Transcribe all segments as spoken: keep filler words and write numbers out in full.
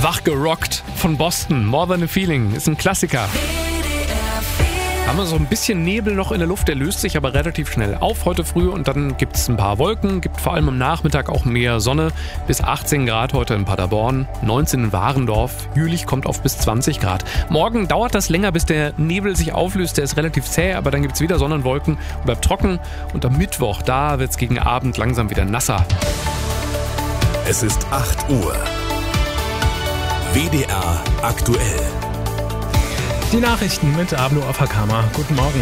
Wachgerockt von Boston. More Than a Feeling ist ein Klassiker. Haben wir so ein bisschen Nebel noch in der Luft, der löst sich aber relativ schnell auf heute früh und dann gibt es ein paar Wolken, gibt vor allem am Nachmittag auch mehr Sonne, bis achtzehn Grad heute in Paderborn, neunzehn in Warendorf, Jülich kommt auf bis zwanzig Grad. Morgen dauert das länger, bis der Nebel sich auflöst, der ist relativ zäh, aber dann gibt es wieder Sonne und Wolken und bleibt trocken und am Mittwoch, da wird es gegen Abend langsam wieder nasser. Es ist acht Uhr. W D R aktuell. Die Nachrichten mit Abno Afakama. Guten Morgen.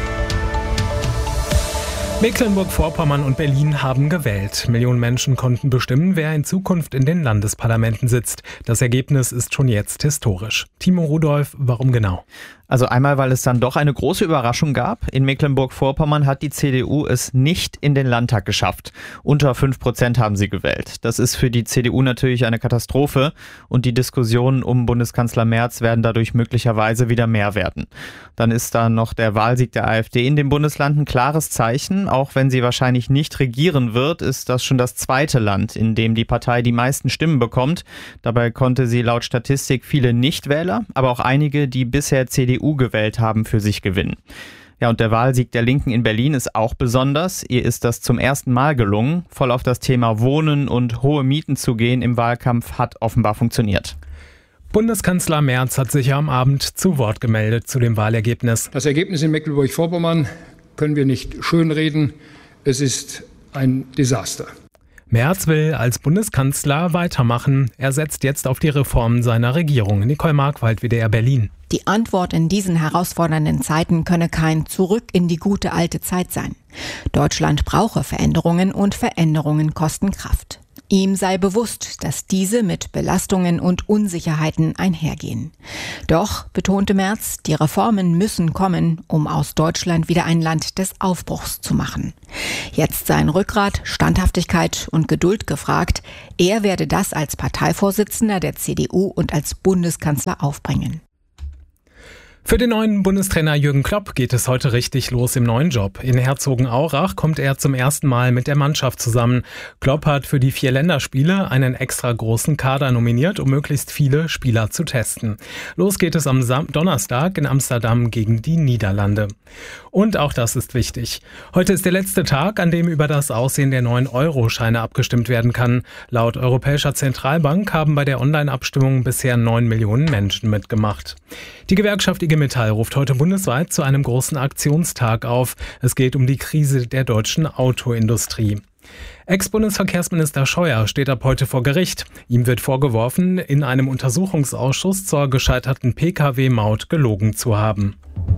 Mecklenburg-Vorpommern und Berlin haben gewählt. Millionen Menschen konnten bestimmen, wer in Zukunft in den Landesparlamenten sitzt. Das Ergebnis ist schon jetzt historisch. Timo Rudolph, warum genau? Also einmal, weil es dann doch eine große Überraschung gab. In Mecklenburg-Vorpommern hat die C D U es nicht in den Landtag geschafft. Unter fünf Prozent haben sie gewählt. Das ist für die C D U natürlich eine Katastrophe und die Diskussionen um Bundeskanzler Merz werden dadurch möglicherweise wieder mehr werden. Dann ist da noch der Wahlsieg der AfD in dem Bundesland ein klares Zeichen. Auch wenn sie wahrscheinlich nicht regieren wird, ist das schon das zweite Land, in dem die Partei die meisten Stimmen bekommt. Dabei konnte sie laut Statistik viele Nichtwähler, aber auch einige, die bisher C D U gewählt haben, für sich gewinnen. Ja, und der Wahlsieg der Linken in Berlin ist auch besonders. Ihr ist das zum ersten Mal gelungen. Voll auf das Thema Wohnen und hohe Mieten zu gehen im Wahlkampf hat offenbar funktioniert. Bundeskanzler Merz hat sich am Abend zu Wort gemeldet zu dem Wahlergebnis. Das Ergebnis in Mecklenburg-Vorpommern können wir nicht schönreden. Es ist ein Desaster. Merz will als Bundeskanzler weitermachen. Er setzt jetzt auf die Reformen seiner Regierung. Nicole Markwald, W D R Berlin. Die Antwort in diesen herausfordernden Zeiten könne kein Zurück in die gute alte Zeit sein. Deutschland brauche Veränderungen und Veränderungen kosten Kraft. Ihm sei bewusst, dass diese mit Belastungen und Unsicherheiten einhergehen. Doch, betonte Merz, die Reformen müssen kommen, um aus Deutschland wieder ein Land des Aufbruchs zu machen. Jetzt seien Rückgrat, Standhaftigkeit und Geduld gefragt. Er werde das als Parteivorsitzender der C D U und als Bundeskanzler aufbringen. Für den neuen Bundestrainer Jürgen Klopp geht es heute richtig los im neuen Job. In Herzogenaurach kommt er zum ersten Mal mit der Mannschaft zusammen. Klopp hat für die vier Länderspiele einen extra großen Kader nominiert, um möglichst viele Spieler zu testen. Los geht es am Sam- Donnerstag in Amsterdam gegen die Niederlande. Und auch das ist wichtig. Heute ist der letzte Tag, an dem über das Aussehen der neuen Euro-Scheine abgestimmt werden kann. Laut Europäischer Zentralbank haben bei der Online-Abstimmung bisher neun Millionen Menschen mitgemacht. Die Gewerkschaft I G Metall ruft heute bundesweit zu einem großen Aktionstag auf. Es geht um die Krise der deutschen Autoindustrie. Ex-Bundesverkehrsminister Scheuer steht ab heute vor Gericht. Ihm wird vorgeworfen, in einem Untersuchungsausschuss zur gescheiterten Pkw-Maut gelogen zu haben.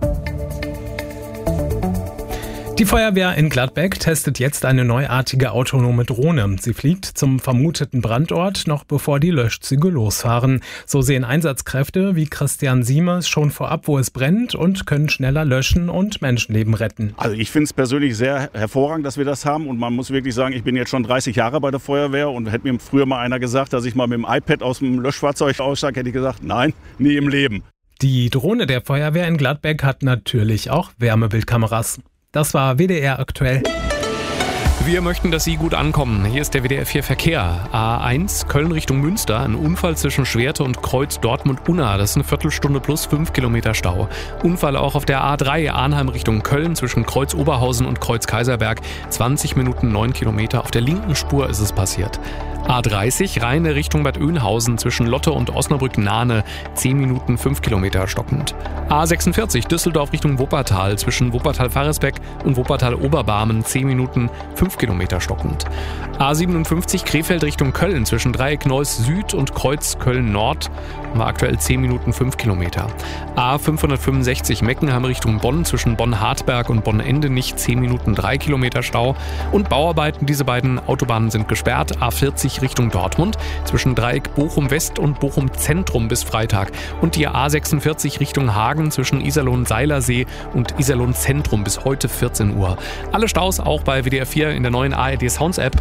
Die Feuerwehr in Gladbeck testet jetzt eine neuartige autonome Drohne. Sie fliegt zum vermuteten Brandort, noch bevor die Löschzüge losfahren. So sehen Einsatzkräfte wie Christian Siemers schon vorab, wo es brennt und können schneller löschen und Menschenleben retten. Also ich finde es persönlich sehr hervorragend, dass wir das haben. Und man muss wirklich sagen, ich bin jetzt schon dreißig Jahre bei der Feuerwehr und hätte mir früher mal einer gesagt, dass ich mal mit dem iPad aus dem Löschfahrzeug aussteige, hätte ich gesagt, nein, nie im Leben. Die Drohne der Feuerwehr in Gladbeck hat natürlich auch Wärmebildkameras. Das war W D R aktuell. Wir möchten, dass Sie gut ankommen. Hier ist der W D R vier Verkehr. A eins, Köln Richtung Münster. Ein Unfall zwischen Schwerte und Kreuz Dortmund-Unna. Das ist eine Viertelstunde plus fünf Kilometer Stau. Unfall auch auf der A drei, Arnheim Richtung Köln zwischen Kreuz Oberhausen und Kreuz Kaiserberg. zwanzig Minuten, neun Kilometer. Auf der linken Spur ist es passiert. A dreißig, Rheine Richtung Bad Oeynhausen zwischen Lotte und Osnabrück-Nahne, zehn Minuten, fünf Kilometer stockend. A sechsundvierzig, Düsseldorf Richtung Wuppertal zwischen Wuppertal-Faresbeck und Wuppertal-Oberbarmen, zehn Minuten, fünf Kilometer stockend. A siebenundfünfzig, Krefeld Richtung Köln zwischen Dreieck Neuss Süd und Kreuz Köln Nord, war aktuell zehn Minuten, fünf Kilometer. A fünfhundertfünfundsechzig, Meckenheim Richtung Bonn zwischen Bonn-Hartberg und Bonn-Endenich, zehn Minuten, drei Kilometer Stau. Und Bauarbeiten, diese beiden Autobahnen sind gesperrt. A vierzig Richtung Dortmund zwischen Dreieck Bochum West und Bochum Zentrum bis Freitag. Und die A sechsundvierzig Richtung Hagen zwischen Iserlohn-Seilersee und Iserlohn Zentrum bis heute vierzehn Uhr. Alle Staus auch bei W D R vier in der neuen A R D Sounds App.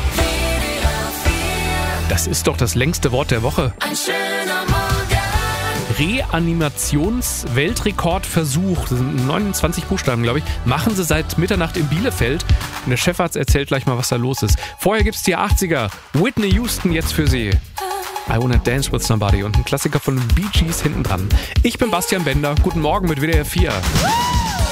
Das ist doch das längste Wort der Woche. Ein schöner Morgen. Reanimationsweltrekordversuch, das sind neunundzwanzig Buchstaben, glaube ich, machen sie seit Mitternacht in Bielefeld. Und der Chefarzt erzählt gleich mal, was da los ist. Vorher gibt's die achtziger. Whitney Houston jetzt für Sie. I Wanna Dance With Somebody und ein Klassiker von Bee Gees hinten dran. Ich bin Bastian Bender, guten Morgen mit W D R vier.